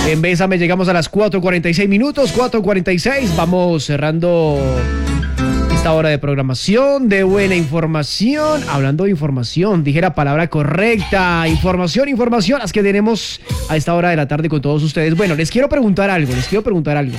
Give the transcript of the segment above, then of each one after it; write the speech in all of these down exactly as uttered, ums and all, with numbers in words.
En Bésame llegamos a las cuatro cuarenta y seis minutos, cuatro cuarenta y seis. Vamos cerrando esta hora de programación, de buena información. Hablando de información, dije la palabra correcta. Información, información, las que tenemos a esta hora de la tarde con todos ustedes. Bueno, les quiero preguntar algo, les quiero preguntar algo.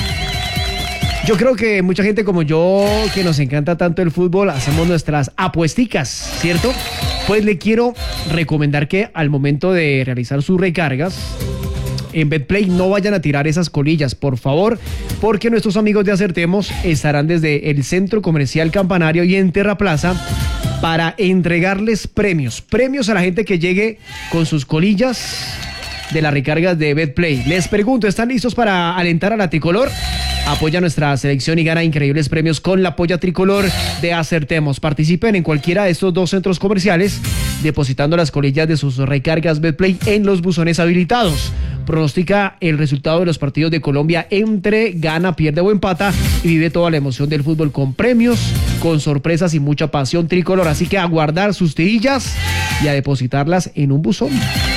Yo creo que mucha gente como yo, que nos encanta tanto el fútbol, hacemos nuestras apuesticas, ¿cierto? Pues le quiero recomendar que al momento de realizar sus recargas en Betplay no vayan a tirar esas colillas, por favor, porque nuestros amigos de Acertemos estarán desde el Centro Comercial Campanario y en Terraplaza para entregarles premios, premios a la gente que llegue con sus colillas de las recargas de Betplay. Les pregunto, ¿están listos para alentar a la tricolor? Apoya nuestra selección y gana increíbles premios con la polla tricolor de Acertemos. Participen en cualquiera de estos dos centros comerciales depositando las colillas de sus recargas Betplay en los buzones habilitados. Pronostica el resultado de los partidos de Colombia entre gana, pierde o empata y vive toda la emoción del fútbol con premios, con sorpresas y mucha pasión tricolor. Así que a guardar sus tirillas y a depositarlas en un buzón.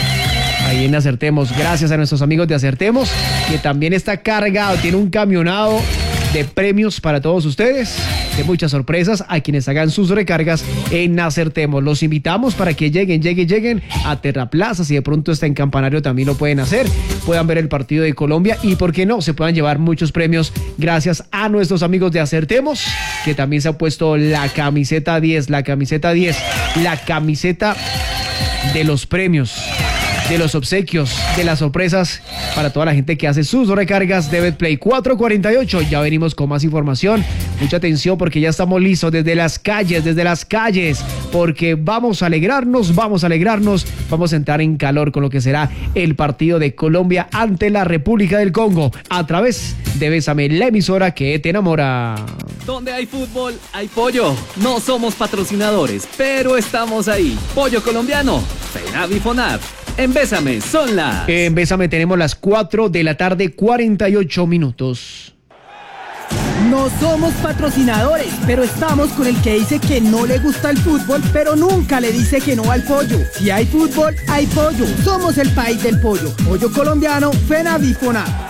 Ahí en Acertemos, gracias a nuestros amigos de Acertemos, que también está cargado, tiene un camionado de premios para todos ustedes, de muchas sorpresas a quienes hagan sus recargas en Acertemos. Los invitamos para que lleguen, lleguen, lleguen a Terraplaza, si de pronto está en Campanario también lo pueden hacer, puedan ver el partido de Colombia y, ¿por qué no?, se puedan llevar muchos premios gracias a nuestros amigos de Acertemos, que también se ha puesto la camiseta diez, la camiseta diez, la camiseta de los premios, de los obsequios, de las sorpresas para toda la gente que hace sus recargas de Betplay. Cuatro cuarenta y ocho, ya venimos con más información. Mucha atención porque ya estamos listos desde las calles, desde las calles, porque vamos a alegrarnos, vamos a alegrarnos, vamos a entrar en calor con lo que será el partido de Colombia ante la República del Congo a través de Bésame, la emisora que te enamora. Donde hay fútbol, hay pollo. No somos patrocinadores, pero estamos ahí. Pollo colombiano, FENAV y FONAV. En Bésame son las... En Bésame tenemos las cuatro de la tarde, cuarenta y ocho minutos. No somos patrocinadores, pero estamos con el que dice que no le gusta el fútbol, pero nunca le dice que no al pollo. Si hay fútbol, hay pollo. Somos el país del pollo. Pollo colombiano, FENAV y FONAV.